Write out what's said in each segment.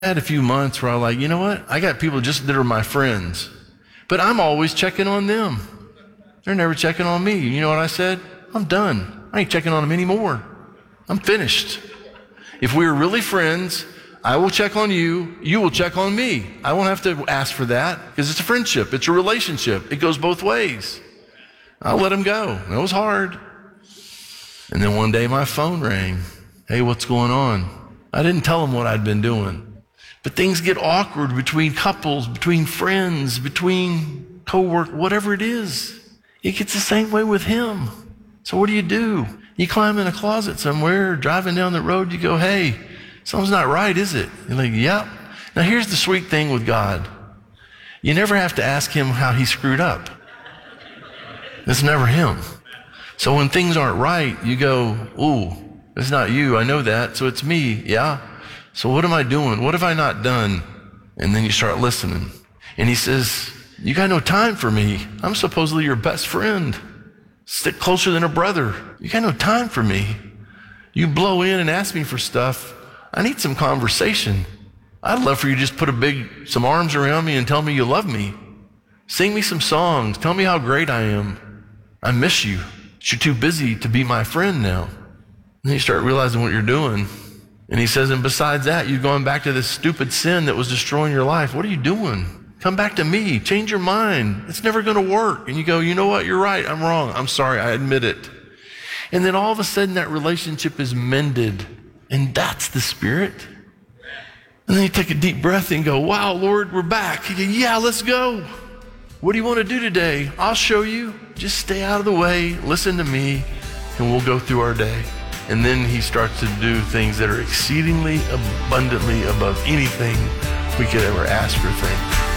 had a few months where I'm like, you know what? I got people just that are my friends, but I'm always checking on them. They're never checking on me. You know what I said? I'm done. I ain't checking on them anymore. I'm finished. If we were really friends, I will check on you. You will check on me. I won't have to ask for that because it's a friendship. It's a relationship. It goes both ways. I'll let them go. It was hard. And then one day my phone rang. Hey, what's going on? I didn't tell them what I'd been doing. But things get awkward between couples, between friends, between co-workers, whatever it is. It gets the same way with him. So what do? You climb in a closet somewhere, driving down the road, you go, hey, something's not right, is it? You're like, yep. Now here's the sweet thing with God. You never have to ask him how he screwed up. It's never him. So when things aren't right, you go, ooh, it's not you, I know that, so it's me, yeah? So what am I doing? What have I not done? And then you start listening. And he says, you got no time for me. I'm supposedly your best friend. Stick closer than a brother. You got no time for me. You blow in and ask me for stuff. I need some conversation. I'd love for you to just put some arms around me and tell me you love me. Sing me some songs. Tell me how great I am. I miss you. You're too busy to be my friend now. And then you start realizing what you're doing. And he says, and besides that, you're going back to this stupid sin that was destroying your life. What are you doing? Come back to me. Change your mind. It's never going to work. And you go, you know what? You're right. I'm wrong. I'm sorry. I admit it. And then all of a sudden that relationship is mended. And that's the Spirit. And then you take a deep breath and go, wow, Lord, we're back. You go, yeah, let's go. What do you want to do today? I'll show you. Just stay out of the way. Listen to me. And we'll go through our day. And then he starts to do things that are exceedingly abundantly above anything we could ever ask or think.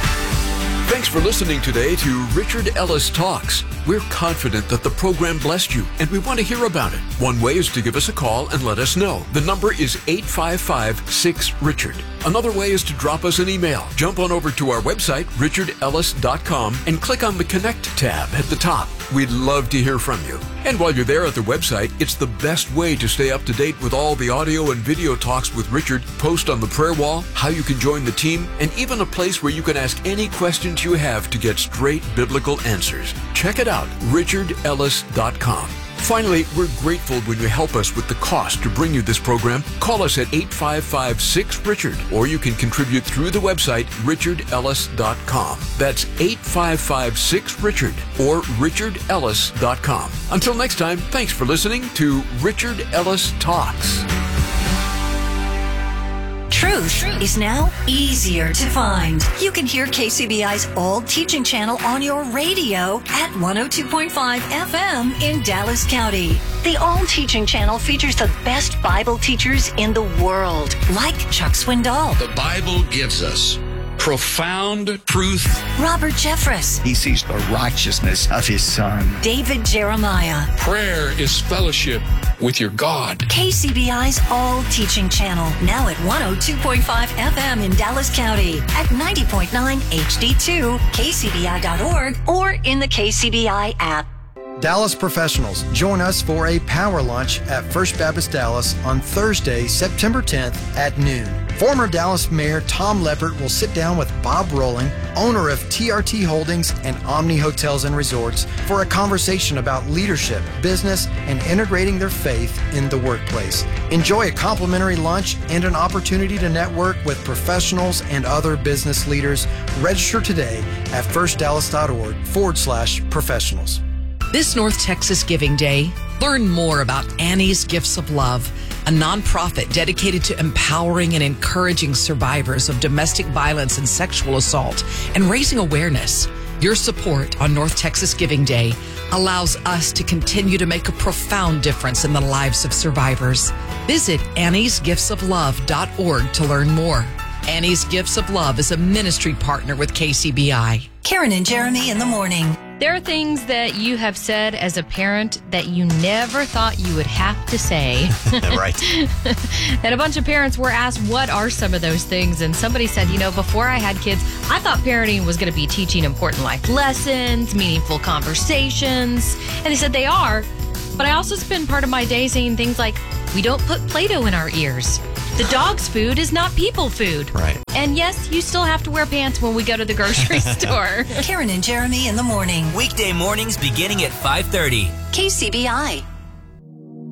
Thanks for listening today to Richard Ellis Talks. We're confident that the program blessed you, and we want to hear about it. One way is to give us a call and let us know. The number is 855-6-RICHARD. Another way is to drop us an email. Jump on over to our website, richardellis.com, and click on the Connect tab at the top. We'd love to hear from you. And while you're there at the website, it's the best way to stay up to date with all the audio and video talks with Richard, post on the prayer wall, how you can join the team, and even a place where you can ask any questions you have to get straight biblical answers. Check it out, richardellis.com. Finally, we're grateful when you help us with the cost to bring you this program. Call us at 855-6-RICHARD, or you can contribute through the website, richardellis.com. That's 855-6-RICHARD or richardellis.com. Until next time, thanks for listening to Richard Ellis Talks. Truth is now easier to find. You can hear KCBI's All Teaching Channel on your radio at 102.5 FM in Dallas County. The All Teaching Channel features the best Bible teachers in the world, like Chuck Swindoll. The Bible gives us profound truth. Robert Jeffress. He sees the righteousness of his Son. David Jeremiah. Prayer is fellowship with your God. KCBI's All Teaching Channel, now at 102.5 FM in Dallas County, at 90.9 HD2, kcbi.org, or in the KCBI app. Dallas professionals, join us for a power lunch at First Baptist Dallas on Thursday, September 10th at noon. Former Dallas Mayor Tom Leppert will sit down with Bob Rowling, owner of TRT Holdings and Omni Hotels and Resorts, for a conversation about leadership, business, and integrating their faith in the workplace. Enjoy a complimentary lunch and an opportunity to network with professionals and other business leaders. Register today at firstdallas.org/professionals. This North Texas Giving Day, learn more about Annie's Gifts of Love, a nonprofit dedicated to empowering and encouraging survivors of domestic violence and sexual assault and raising awareness. Your support on North Texas Giving Day allows us to continue to make a profound difference in the lives of survivors. Visit anniesgiftsoflove.org to learn more. Annie's Gifts of Love is a ministry partner with KCBI. Karen and Jeremy in the morning. There are things that you have said as a parent that you never thought you would have to say. Right. And a bunch of parents were asked, what are some of those things? And somebody said, before I had kids, I thought parenting was going to be teaching important life lessons, meaningful conversations. And they said they are. But I also spend part of my day saying things like, we don't put Play-Doh in our ears. The dog's food is not people food. Right. And yes, you still have to wear pants when we go to the grocery store. Karen and Jeremy in the morning. Weekday mornings beginning at 5:30. KCBI.